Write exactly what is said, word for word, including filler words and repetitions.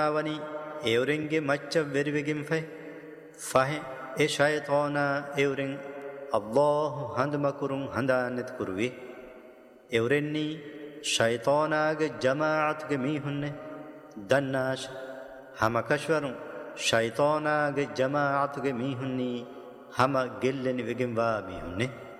وني إورينج ماتش فيربيجين فه فه إشايطانا إورين الله هند مكرون هندانت كروي إوريني شيطانا جماعة جميعهن دناش هما كشورون شيطانا جماعة جميعهن هما جلن بجنبا بيهن